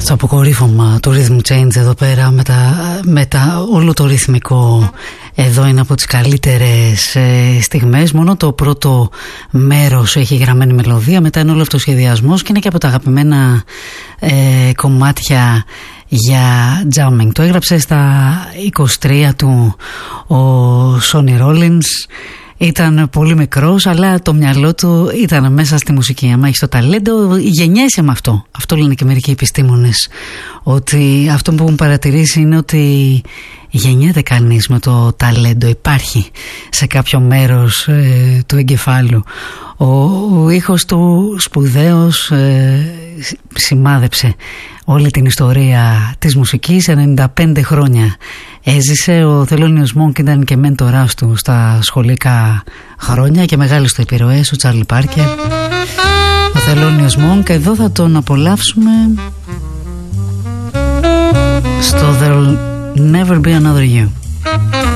Στο αποκορύφωμα του Rhythm Change εδώ πέρα με όλο το ρυθμικό, εδώ είναι από τις καλύτερες στιγμές. Μόνο το πρώτο μέρος έχει γραμμένη μελωδία, μετά είναι όλο αυτός ο σχεδιασμός και είναι και από τα αγαπημένα κομμάτια για jamming. Το έγραψε στα 23 του ο Sonny Rollins. Ήταν πολύ μικρός, αλλά το μυαλό του ήταν μέσα στη μουσική. Αν έχεις το ταλέντο, γεννιέσαι με αυτό. Αυτό λένε και μερικοί επιστήμονες. Ότι αυτό που έχουν παρατηρήσει είναι ότι γεννιέται κανείς με το ταλέντο. Υπάρχει σε κάποιο μέρος του εγκεφάλου. Ο ήχος του σπουδαίος σημάδεψε όλη την ιστορία της μουσικής. 95 χρόνια έζησε. Ο Thelonious Monk ήταν και μέντορας του στα σχολικά χρόνια και μεγάλες του επιρροές, ο Τσάρλι Πάρκερ. Ο Thelonious Monk, εδώ θα τον απολαύσουμε στο There'll Never Be Another You.